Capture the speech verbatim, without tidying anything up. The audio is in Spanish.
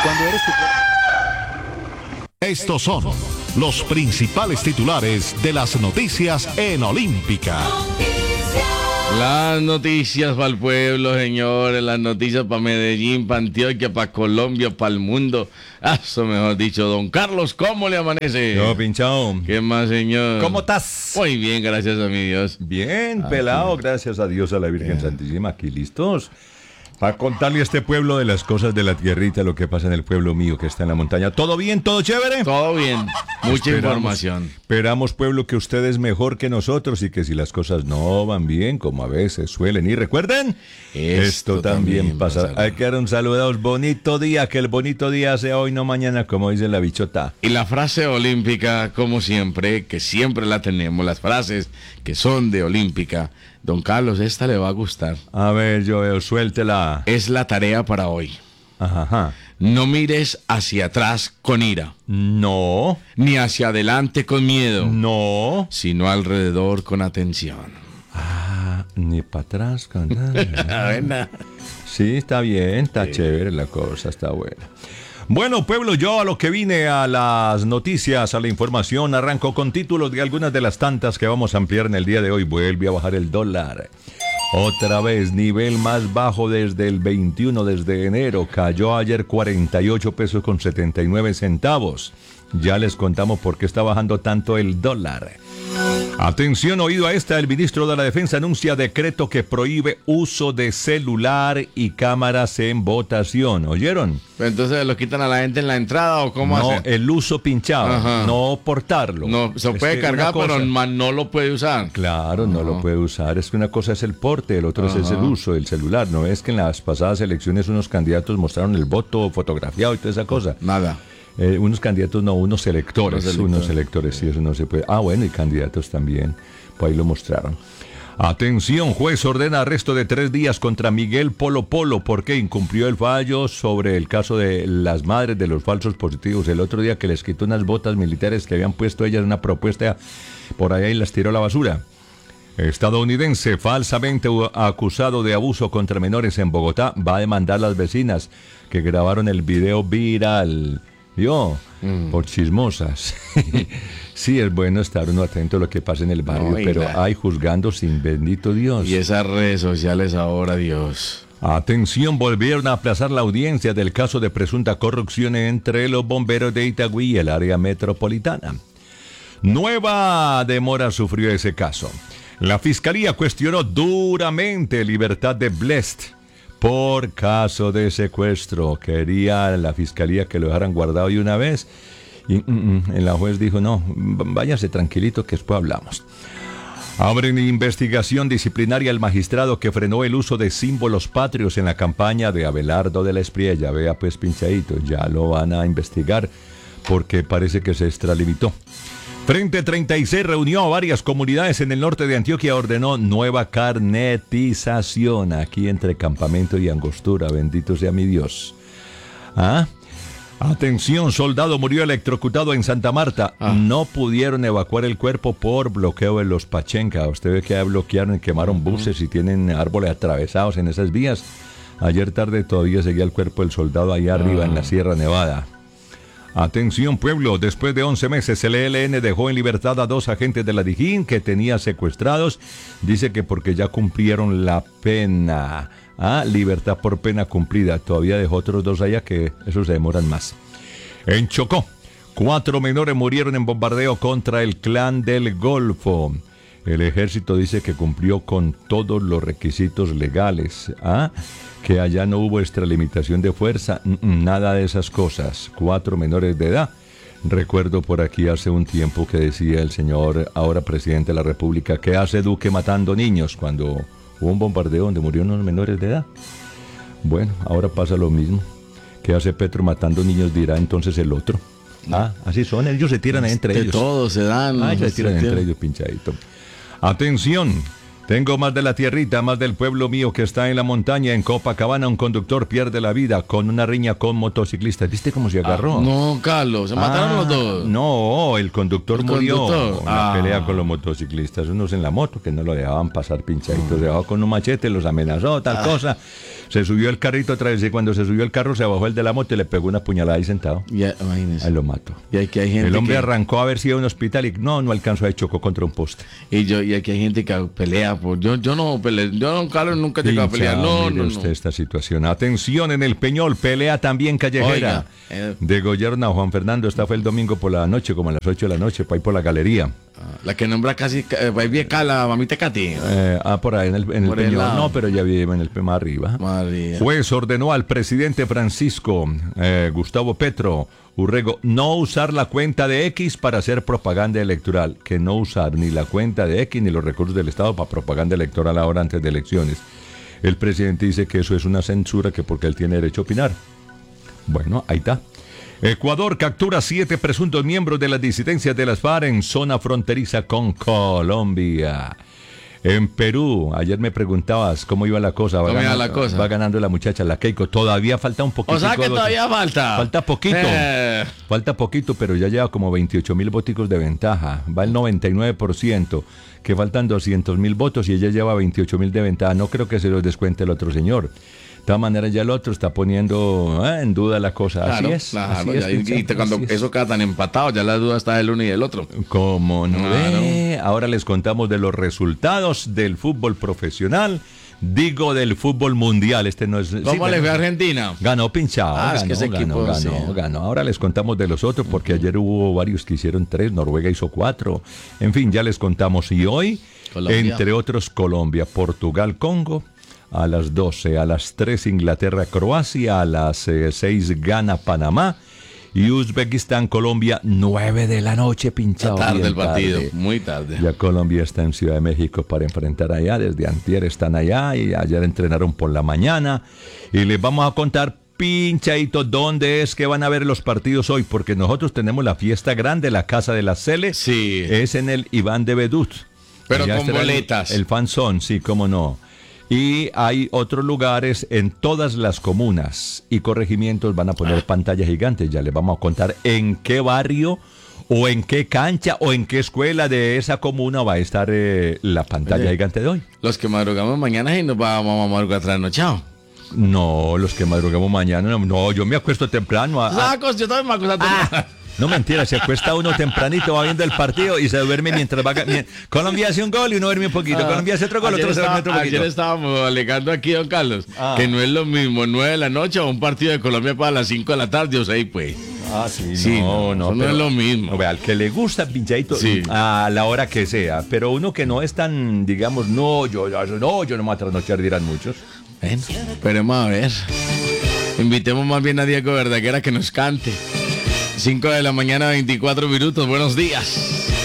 Cuando eres tu... Estos son los principales titulares de las noticias en Olímpica. Las noticias para el pueblo, señores, las noticias para Medellín, para Antioquia, para Colombia, para el mundo. Ah, eso mejor dicho, don Carlos, ¿cómo le amanece? Yo, pinchado. ¿Qué más, señor? ¿Cómo estás? Muy bien, gracias a mi Dios. Bien, Ah, pelado, sí. gracias a Dios, a la Virgen Santísima, aquí listos. Para contarle a este pueblo de las cosas de la tierrita, lo que pasa en el pueblo mío que está en la montaña. ¿Todo bien? ¿Todo chévere? Todo bien, mucha Esperamos- información. Esperamos, pueblo, que usted es mejor que nosotros y que si las cosas no van bien, como a veces suelen ir, recuerden, esto, Esto también, también pasa. pasará. Hay que dar un saludo, bonito día, que el bonito día sea hoy, no mañana, como dice la bichota. Y la frase olímpica, como siempre, que siempre la tenemos, las frases que son de olímpica. Don Carlos, esta le va a gustar. A ver, yo veo, suéltela. Es la tarea para hoy. Ajá, ajá. No mires hacia atrás con ira, No, ni hacia adelante con miedo, no. sino alrededor con atención. Ah, ni para atrás. con- Buena. Sí, está bien, está chévere la cosa, está buena. Bueno, pueblo, yo a lo que vine, a las noticias, a la información, arranco con títulos de algunas de las tantas que vamos a ampliar en el día de hoy. Vuelve a bajar el dólar. Otra vez, nivel más bajo desde el veintiuno, desde enero. Cayó ayer cuarenta y ocho pesos con setenta y nueve centavos. Ya les contamos por qué está bajando tanto el dólar. Atención, oído a esta, el ministro de la Defensa anuncia decreto que prohíbe uso de celular y cámaras en votación. ¿Oyeron? Pero entonces lo quitan a la gente en la entrada o cómo No, hacen. el uso pinchado, Ajá. no portarlo. No, se Es puede que cargar, una cosa- pero ma- no lo puede usar. Claro, no lo puede usar. Es que una cosa es el porte, el otro es Ajá. el uso del celular. ¿No es que en las pasadas elecciones unos candidatos mostraron el voto fotografiado y toda esa cosa? Nada. Eh, unos candidatos, no, unos electores. Unos Unos electores. electores, sí, eso no se puede. Ah, bueno, y candidatos también. Pues ahí lo mostraron. Atención, juez ordena arresto de tres días contra Miguel Polo Polo porque incumplió el fallo sobre el caso de las madres de los falsos positivos. El otro día que les quitó unas botas militares que habían puesto ellas en una propuesta por allá y las tiró a la basura. Estadounidense falsamente u- acusado de abuso contra menores en Bogotá va a demandar a las vecinas que grabaron el video viral. ¿Vio? Por chismosas. Sí, es bueno estar uno atento a lo que pasa en el barrio, No, y pero la- hay juzgando sin bendito Dios. Y esas redes sociales ahora, Dios. Atención, volvieron a aplazar la audiencia del caso de presunta corrupción entre los bomberos de Itagüí y el área metropolitana. Nueva demora sufrió ese caso. La fiscalía cuestionó duramente libertad de Blest por caso de secuestro. Quería la fiscalía que lo dejaran guardado de una vez y mm, mm, la juez dijo no, váyase tranquilito que después hablamos. Abren investigación disciplinaria al magistrado que frenó el uso de símbolos patrios en la campaña de Abelardo de la Espriella. Vea pues, pinchadito, ya lo van a investigar porque parece que se extralimitó. Frente treinta y seis reunió a varias comunidades en el norte de Antioquia, ordenó nueva carnetización aquí entre Campamento y Angostura. Bendito sea mi Dios. ¿Ah? Atención, soldado murió electrocutado en Santa Marta. Ah. No pudieron evacuar el cuerpo por bloqueo de los Pachenca. Usted ve que ya bloquearon y quemaron buses y tienen árboles atravesados en esas vías. Ayer tarde todavía seguía el cuerpo del soldado allá arriba en la Sierra Nevada. Atención, pueblo, después de once meses el E L N dejó en libertad a dos agentes de la Dijín que tenía secuestrados. Dice que porque ya cumplieron la pena. Ah, libertad por pena cumplida. Todavía dejó otros dos allá que esos se demoran más. En Chocó, cuatro menores murieron en bombardeo contra el Clan del Golfo. El ejército dice que cumplió con todos los requisitos legales. ¿Ah? Que allá no hubo extralimitación de fuerza, nada de esas cosas. Cuatro menores de edad. Recuerdo por aquí hace un tiempo que decía el señor, ahora presidente de la República, ¿qué hace Duque matando niños cuando hubo un bombardeo donde murieron unos menores de edad? Bueno, ahora pasa lo mismo. ¿Qué hace Petro matando niños? Dirá entonces el otro. Ah, así son, ellos se tiran entre De ellos. todo se dan. Ah, ellos se tiran se entre tiran. ellos, pinchadito. Atención, tengo más de la tierrita, más del pueblo mío que está en la montaña. En Copacabana un conductor pierde la vida con una riña con motociclistas. ¿Viste cómo se agarró? Ah, no, Carlos, se mataron Ah, los dos. No, el conductor El murió conductor. en la Ah. pelea con los motociclistas. Unos en la moto que no lo dejaban pasar pinchaditos. Se bajó con un machete, los amenazó, tal cosa. Se subió el carrito otra vez y cuando se subió el carro se bajó el de la moto y le pegó una puñalada ahí sentado. Ya, imagínese. Ahí lo mató. Y aquí hay gente el hombre que... arrancó a ver si iba a un hospital y no, no alcanzó, ahí chocó contra un poste. Y yo y aquí hay gente que pelea. Pues yo, yo no peleo. Yo, don Carlos, nunca he llegado a pelear. No, mire no, usted no. esta situación. Atención, en el Peñol, pelea también callejera. Oiga, eh. Degollaron a Juan Fernando. Esta fue el domingo por la noche, como a las ocho de la noche, para ir por la galería. La que nombra casi, eh, va bien acá la mamita Katy. Eh, ah, por ahí en el, en el Por el Peñol. lado. No, pero ya vive en el P más arriba. María. Juez ordenó al presidente Francisco eh, Gustavo Petro Urrego no usar la cuenta de X para hacer propaganda electoral. Que no usar ni la cuenta de X ni los recursos del Estado para propaganda electoral ahora antes de elecciones. El presidente dice que eso es una censura, que porque él tiene derecho a opinar. Bueno, ahí está. Ecuador captura siete presuntos miembros de las disidencias de las FARC en zona fronteriza con Colombia. En Perú, ayer me preguntabas cómo iba la cosa. Va ¿Cómo iba ganando, la cosa? Va ganando la muchacha, la Keiko. Todavía falta un poquito. O sea que todavía falta. Falta poquito. Eh. Falta poquito, pero ya lleva como veintiocho mil voticos de ventaja. Va el noventa y nueve por ciento, que faltan doscientos mil votos y ella lleva veintiocho mil de ventaja. No creo que se los descuente el otro señor. De todas maneras, ya el otro está poniendo eh, en duda la cosa. Claro, así es. claro, así ya, es, y, Pincha, y te- cuando así es. eso queda tan empatado, ya la duda está del uno y del otro. ¿Cómo no? Claro. ve? Ahora les contamos de los resultados del fútbol profesional. Digo, del fútbol mundial. Este no es. ¿Cómo sí, le fue a ganó. Argentina? Ganó pinchado, Ah, es ganó, que ese ganó, equipo, ganó, sí. ganó. Ahora les contamos de los otros porque ayer hubo varios que hicieron tres, Noruega hizo cuatro. En fin, ya les contamos. Y hoy, Colombia. entre otros, Colombia, Portugal, Congo, a las doce, a las tres Inglaterra, Croacia, a las eh, seis Ghana, Panamá y Uzbekistán, Colombia, nueve de la noche, pinchado. Tarde bien el partido, tarde. muy tarde. Ya Colombia está en Ciudad de México para enfrentar allá, desde antier están allá y ayer entrenaron por la mañana y les vamos a contar pinchadito dónde es que van a ver los partidos hoy, porque nosotros tenemos la fiesta grande, la Casa de la Cele, Sí. es en el Iván de Bedut. Pero Allá con estará el- boletas. El, fanzón, sí, cómo no. Y hay otros lugares en todas las comunas y corregimientos van a poner pantallas gigantes. Ya les vamos a contar en qué barrio o en qué cancha o en qué escuela de esa comuna va a estar eh, la pantalla Oye. gigante de hoy. Los que madrugamos mañana y nos vamos a madrugar trasnochado. No, los que madrugamos mañana, no, no, yo me acuesto temprano. a- a- Sacos, yo también me acuerdo. Ah, no mentira, se acuesta uno tempranito, va viendo el partido y se duerme mientras va... ga- Colombia hace un gol y uno duerme un poquito. Ah, Colombia hace otro gol, ayer otro se duerme estaba- otro poquito. Ayer estábamos alegando aquí, don Carlos, Ah. que no es lo mismo nueve de la noche o un partido de Colombia para las cinco de la tarde o seis, pues. Ah, sí, Sí, no, no, no, eso no es lo mismo. No, vea, al que le gusta pinchadito Sí. a la hora que sea, pero uno que no es tan, digamos, no, yo, yo no, yo no me voy a trasnochar, dirán muchos. Bueno, esperemos a ver. Invitemos más bien a Diego Verdaguer a que nos cante. cinco de la mañana, veinticuatro minutos. Buenos días.